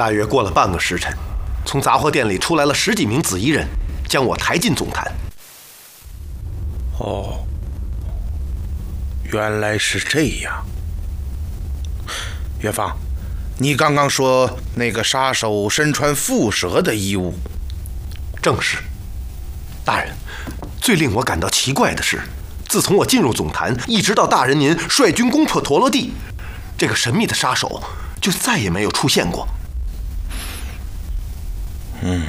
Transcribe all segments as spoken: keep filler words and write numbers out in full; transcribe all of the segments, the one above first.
大约过了半个时辰，从杂货店里出来了十几名紫衣人，将我抬进总坛。 哦，原来是这样。元芳，你刚刚说那个杀手身穿蝮蛇的衣物？ 正是。大人，最令我感到奇怪的是，自从我进入总坛，一直到大人您率军攻破陀罗地，这个神秘的杀手就再也没有出现过。 嗯，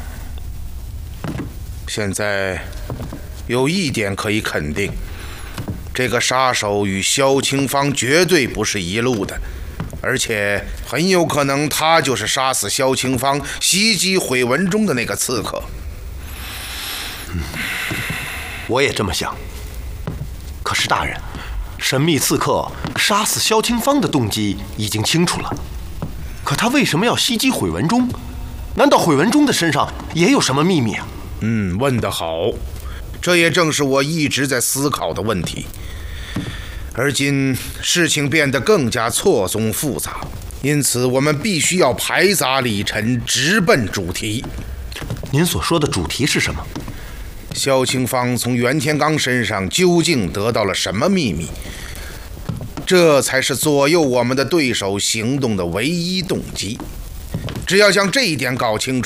现在有一点可以肯定，这个杀手与萧清芳绝对不是一路的，而且很有可能他就是杀死萧清芳、袭击毁文中的那个刺客。 嗯，我也这么想。可是大人，神秘刺客杀死萧清芳的动机已经清楚了，可他为什么要袭击毁文中？难道毁文中的身上也有什么秘密啊？ 嗯，问得好，这也正是我一直在思考的问题。而今事情变得更加错综复杂，因此我们必须要排杂理陈，直奔主题。 您所说的主题是什么？ 萧清芳从袁天罡身上究竟得到了什么秘密？这才是左右我们的对手行动的唯一动机。只要将这一点搞清楚，